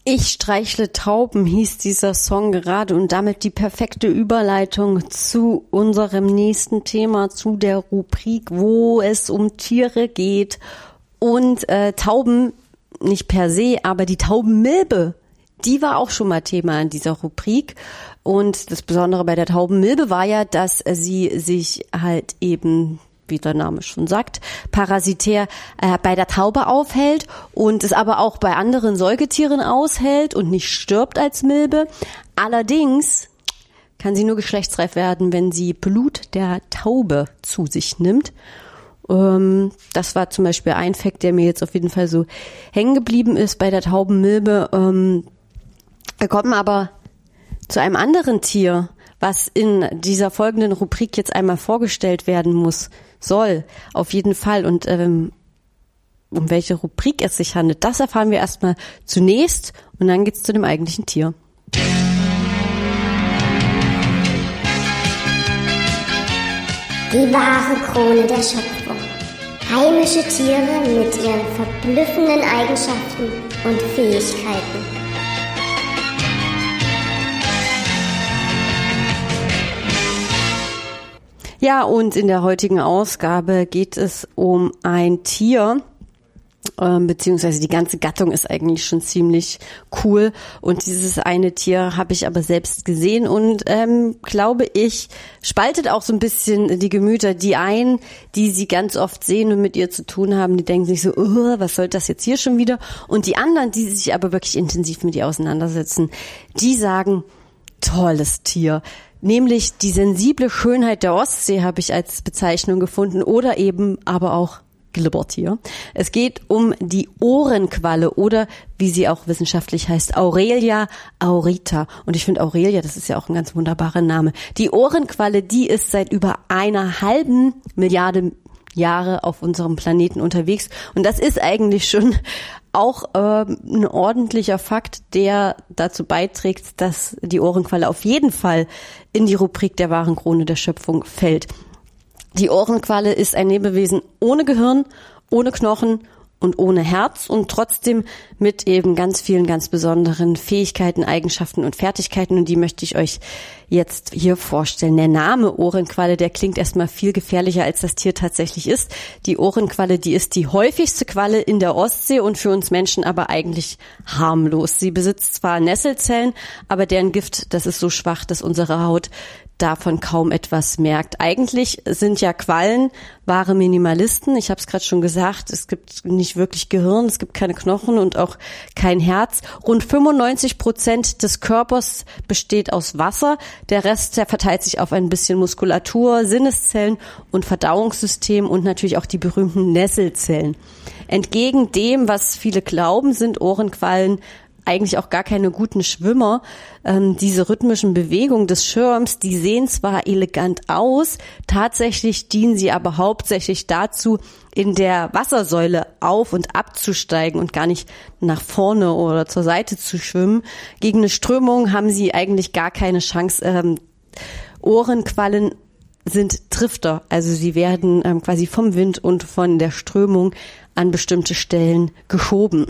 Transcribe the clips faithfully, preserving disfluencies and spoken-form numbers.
Ich streichle Tauben hieß dieser Song gerade und damit die perfekte Überleitung zu unserem nächsten Thema, zu der Rubrik, wo es um Tiere geht und äh, Tauben nicht per se, aber die Taubenmilbe, die war auch schon mal Thema in dieser Rubrik. Und das Besondere bei der Taubenmilbe war ja, dass sie sich halt eben, wie der Name schon sagt, parasitär äh, bei der Taube aufhält und es aber auch bei anderen Säugetieren aushält und nicht stirbt als Milbe. Allerdings kann sie nur geschlechtsreif werden, wenn sie Blut der Taube zu sich nimmt. Ähm, das war zum Beispiel ein Fakt, der mir jetzt auf jeden Fall so hängen geblieben ist bei der Taubenmilbe. Ähm, wir kommen aber zu einem anderen Tier, was in dieser folgenden Rubrik jetzt einmal vorgestellt werden muss, soll, auf jeden Fall. Und ähm, um welche Rubrik es sich handelt, das erfahren wir erstmal zunächst und dann geht's zu dem eigentlichen Tier. Die wahre Krone der Schöpfung. Heimische Tiere mit ihren verblüffenden Eigenschaften und Fähigkeiten. Ja, und in der heutigen Ausgabe geht es um ein Tier, ähm, beziehungsweise die ganze Gattung ist eigentlich schon ziemlich cool. Und dieses eine Tier habe ich aber selbst gesehen und ähm, glaube ich, spaltet auch so ein bisschen die Gemüter. Die einen, die sie ganz oft sehen und mit ihr zu tun haben, die denken sich so, oh, was soll das jetzt hier schon wieder? Und die anderen, die sich aber wirklich intensiv mit ihr auseinandersetzen, die sagen, tolles Tier. Nämlich die sensible Schönheit der Ostsee habe ich als Bezeichnung gefunden oder eben aber auch Glibbertier. Es geht um die Ohrenqualle oder wie sie auch wissenschaftlich heißt, Aurelia aurita. Und ich finde Aurelia, das ist ja auch ein ganz wunderbarer Name. Die Ohrenqualle, die ist seit über einer halben Milliarde Jahre auf unserem Planeten unterwegs. Und das ist eigentlich schon auch äh, ein ordentlicher Fakt, der dazu beiträgt, dass die Ohrenqualle auf jeden Fall in die Rubrik der wahren Krone der Schöpfung fällt. Die Ohrenqualle ist ein Lebewesen ohne Gehirn, ohne Knochen und ohne Herz und trotzdem mit eben ganz vielen ganz besonderen Fähigkeiten, Eigenschaften und Fertigkeiten und die möchte ich euch jetzt hier vorstellen. Der Name Ohrenqualle, der klingt erstmal viel gefährlicher, als das Tier tatsächlich ist. Die Ohrenqualle, die ist die häufigste Qualle in der Ostsee und für uns Menschen aber eigentlich harmlos. Sie besitzt zwar Nesselzellen, aber deren Gift, das ist so schwach, dass unsere Haut davon kaum etwas merkt. Eigentlich sind ja Quallen wahre Minimalisten. Ich habe es gerade schon gesagt, es gibt nicht wirklich Gehirn, es gibt keine Knochen und auch kein Herz. Rund fünfundneunzig Prozent des Körpers besteht aus Wasser. Der Rest, der verteilt sich auf ein bisschen Muskulatur, Sinneszellen und Verdauungssystem und natürlich auch die berühmten Nesselzellen. Entgegen dem, was viele glauben, sind Ohrenquallen eigentlich auch gar keine guten Schwimmer. Ähm, diese rhythmischen Bewegungen des Schirms, die sehen zwar elegant aus, tatsächlich dienen sie aber hauptsächlich dazu, in der Wassersäule auf- und abzusteigen und gar nicht nach vorne oder zur Seite zu schwimmen. Gegen eine Strömung haben sie eigentlich gar keine Chance. Ähm, Ohrenquallen sind Drifter, also sie werden ähm, quasi vom Wind und von der Strömung an bestimmte Stellen geschoben.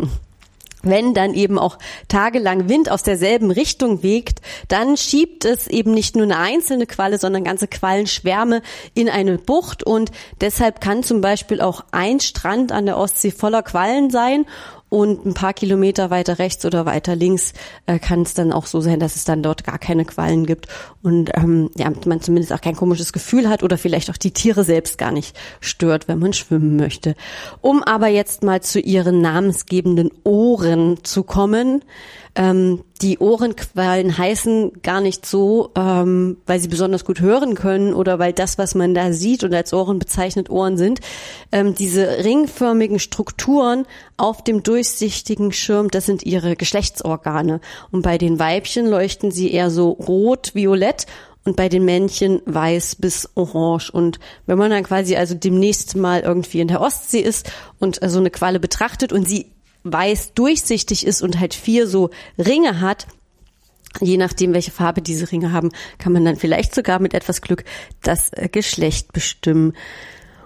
Wenn dann eben auch tagelang Wind aus derselben Richtung weht, dann schiebt es eben nicht nur eine einzelne Qualle, sondern ganze Quallenschwärme in eine Bucht und deshalb kann zum Beispiel auch ein Strand an der Ostsee voller Quallen sein und ein paar Kilometer weiter rechts oder weiter links äh, kann es dann auch so sein, dass es dann dort gar keine Quallen gibt und ähm, ja, man zumindest auch kein komisches Gefühl hat oder vielleicht auch die Tiere selbst gar nicht stört, wenn man schwimmen möchte. Um aber jetzt mal zu ihren namensgebenden Ohren zu kommen. Ähm, die Ohrenquallen heißen gar nicht so, ähm, weil sie besonders gut hören können oder weil das, was man da sieht und als Ohren bezeichnet, Ohren sind. Ähm, diese ringförmigen Strukturen auf dem durchsichtigen Schirm, das sind ihre Geschlechtsorgane. Und bei den Weibchen leuchten sie eher so rot-violett und bei den Männchen weiß bis orange. Und wenn man dann quasi also demnächst mal irgendwie in der Ostsee ist und so eine Qualle betrachtet und sie weiß durchsichtig ist und halt vier so Ringe hat, je nachdem, welche Farbe diese Ringe haben, kann man dann vielleicht sogar mit etwas Glück das Geschlecht bestimmen.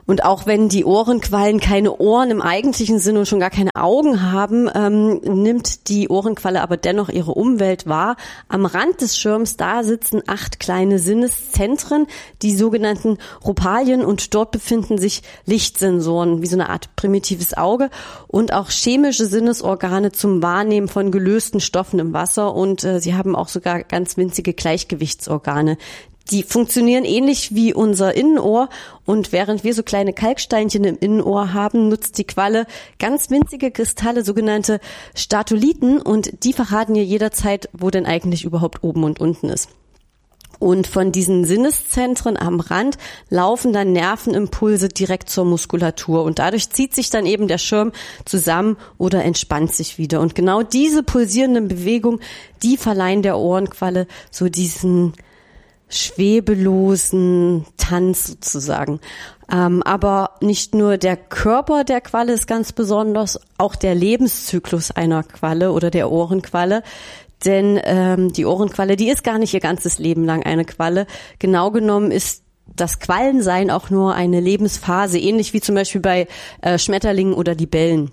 Und auch wenn die Ohrenquallen keine Ohren im eigentlichen Sinne und schon gar keine Augen haben, ähm, nimmt die Ohrenqualle aber dennoch ihre Umwelt wahr. Am Rand des Schirms, da sitzen acht kleine Sinneszentren, die sogenannten Rhopalien, und dort befinden sich Lichtsensoren, wie so eine Art primitives Auge, und auch chemische Sinnesorgane zum Wahrnehmen von gelösten Stoffen im Wasser, und äh, sie haben auch sogar ganz winzige Gleichgewichtsorgane. Die funktionieren ähnlich wie unser Innenohr, und während wir so kleine Kalksteinchen im Innenohr haben, nutzt die Qualle ganz winzige Kristalle, sogenannte Statoliten, und die verraten ihr jederzeit, wo denn eigentlich überhaupt oben und unten ist. Und von diesen Sinneszentren am Rand laufen dann Nervenimpulse direkt zur Muskulatur, und dadurch zieht sich dann eben der Schirm zusammen oder entspannt sich wieder. Und genau diese pulsierenden Bewegungen, die verleihen der Ohrenqualle so diesen schwebelosen Tanz sozusagen. Ähm, aber nicht nur der Körper der Qualle ist ganz besonders, auch der Lebenszyklus einer Qualle oder der Ohrenqualle. Denn ähm, die Ohrenqualle, die ist gar nicht ihr ganzes Leben lang eine Qualle. Genau genommen ist das Quallensein auch nur eine Lebensphase, ähnlich wie zum Beispiel bei äh, Schmetterlingen oder Libellen.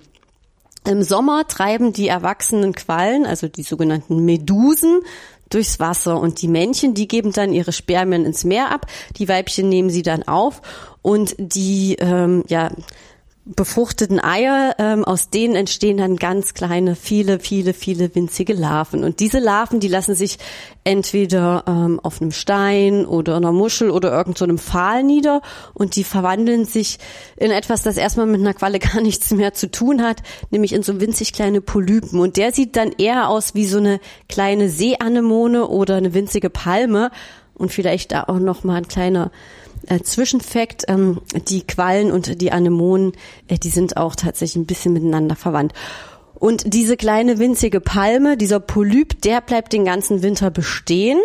Im Sommer treiben die erwachsenen Quallen, also die sogenannten Medusen, durchs Wasser, und die Männchen, die geben dann ihre Spermien ins Meer ab, die Weibchen nehmen sie dann auf, und die ähm, ja befruchteten Eier, ähm, aus denen entstehen dann ganz kleine, viele, viele, viele winzige Larven. Und diese Larven, die lassen sich entweder ähm, auf einem Stein oder einer Muschel oder irgend so einem Pfahl nieder, und die verwandeln sich in etwas, das erstmal mit einer Qualle gar nichts mehr zu tun hat, nämlich in so winzig kleine Polypen. Und der sieht dann eher aus wie so eine kleine Seeanemone oder eine winzige Palme. Und vielleicht da auch noch mal ein kleiner Äh, Zwischenfakt, ähm, die Quallen und die Anemonen, äh, die sind auch tatsächlich ein bisschen miteinander verwandt. Und diese kleine winzige Palme, dieser Polyp, der bleibt den ganzen Winter bestehen.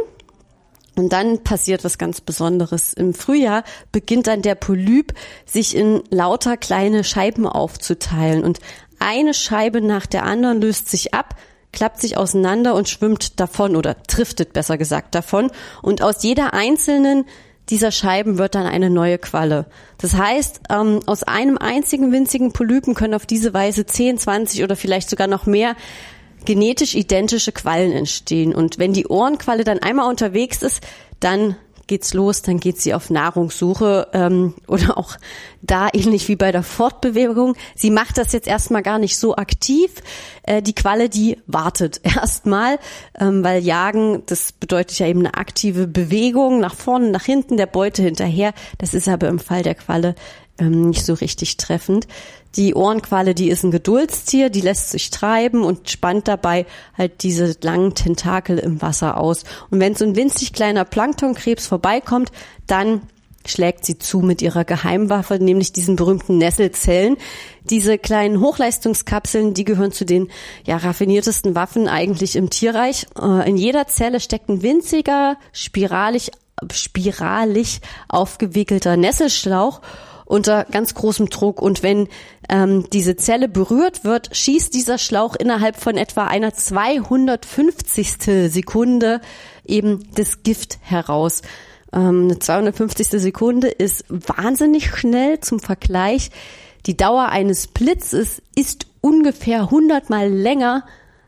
Und dann passiert was ganz Besonderes. Im Frühjahr beginnt dann der Polyp, sich in lauter kleine Scheiben aufzuteilen. Und eine Scheibe nach der anderen löst sich ab, klappt sich auseinander und schwimmt davon oder driftet, besser gesagt, davon. Und aus jeder einzelnen dieser Scheiben wird dann eine neue Qualle. Das heißt, ähm, aus einem einzigen winzigen Polypen können auf diese Weise zehn, zwanzig oder vielleicht sogar noch mehr genetisch identische Quallen entstehen. Und wenn die Ohrenqualle dann einmal unterwegs ist, dann geht's los, dann geht sie auf Nahrungssuche, ähm, oder auch da ähnlich wie bei der Fortbewegung. Sie macht das jetzt erstmal gar nicht so aktiv. Äh, die Qualle, die wartet erstmal, ähm, weil Jagen, das bedeutet ja eben eine aktive Bewegung nach vorne, nach hinten, der Beute hinterher. Das ist aber im Fall der Qualle ähm, nicht so richtig treffend. Die Ohrenqualle, die ist ein Geduldstier, die lässt sich treiben und spannt dabei halt diese langen Tentakel im Wasser aus. Und wenn so ein winzig kleiner Planktonkrebs vorbeikommt, dann schlägt sie zu mit ihrer Geheimwaffe, nämlich diesen berühmten Nesselzellen. Diese kleinen Hochleistungskapseln, die gehören zu den ja raffiniertesten Waffen eigentlich im Tierreich. In jeder Zelle steckt ein winziger, spiralig, spiralig aufgewickelter Nesselschlauch unter ganz großem Druck, und wenn ähm, diese Zelle berührt wird, schießt dieser Schlauch innerhalb von etwa einer zweihundertfünfzigstel Sekunde eben das Gift heraus. Ähm, eine zweihundertfünfzigstel Sekunde ist wahnsinnig schnell. Zum Vergleich, die Dauer eines Blitzes ist ungefähr hundertmal länger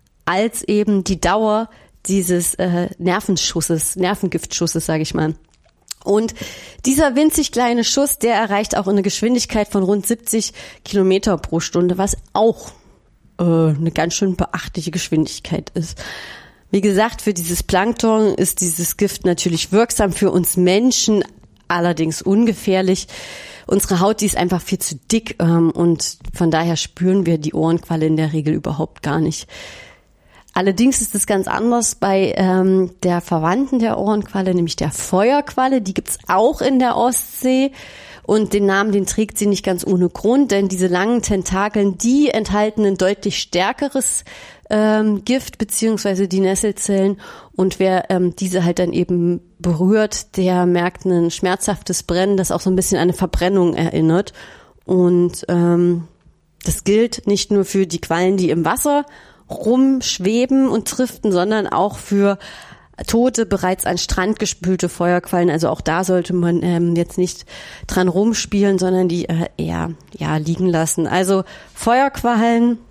als eben die Dauer dieses äh, Nervenschusses, Nervengiftschusses, sage ich mal. Und dieser winzig kleine Schuss, der erreicht auch eine Geschwindigkeit von rund siebzig Kilometer pro Stunde, was auch äh, eine ganz schön beachtliche Geschwindigkeit ist. Wie gesagt, für dieses Plankton ist dieses Gift natürlich wirksam, für uns Menschen allerdings ungefährlich. Unsere Haut, die ist einfach viel zu dick, ähm, und von daher spüren wir die Ohrenqualle in der Regel überhaupt gar nicht. Allerdings ist es ganz anders bei ähm, der Verwandten der Ohrenqualle, nämlich der Feuerqualle. Die gibt's auch in der Ostsee, und den Namen, den trägt sie nicht ganz ohne Grund, denn diese langen Tentakeln, die enthalten ein deutlich stärkeres ähm, Gift beziehungsweise die Nesselzellen, und wer ähm, diese halt dann eben berührt, der merkt ein schmerzhaftes Brennen, das auch so ein bisschen an eine Verbrennung erinnert. Und ähm, das gilt nicht nur für die Quallen, die im Wasser rumschweben und driften, sondern auch für tote, bereits an Strand gespülte Feuerquallen. Also auch da sollte man ähm, jetzt nicht dran rumspielen, sondern die äh, eher ja liegen lassen. Also Feuerquallen